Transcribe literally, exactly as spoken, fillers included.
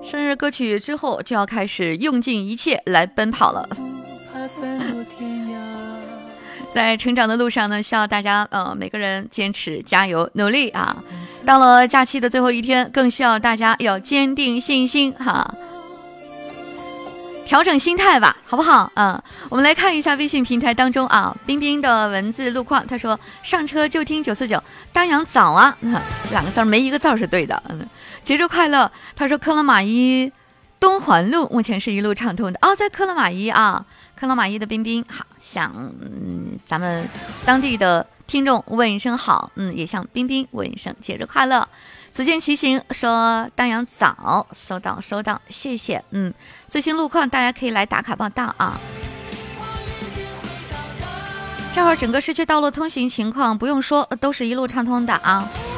生日歌曲之后就要开始用尽一切来奔跑了。在成长的路上呢，需要大家呃每个人坚持加油努力啊。到了假期的最后一天，更需要大家要坚定信心哈，调整心态吧，好不好？嗯，我们来看一下微信平台当中啊，冰冰的文字路况，他说上车就听九四九，当阳早啊，嗯、两个字没一个字是对的。嗯，节日快乐。他说科勒马伊东环路目前是一路畅通的哦，在科勒马伊啊，科勒马伊的冰冰好，向、嗯、咱们当地的听众问一声好，嗯，也向冰冰问一声节日快乐。子健骑行说当阳早，收到收到，谢谢。嗯，最新路况大家可以来打卡报道啊。这会儿整个市区道路通行情况不用说，都是一路畅通的啊。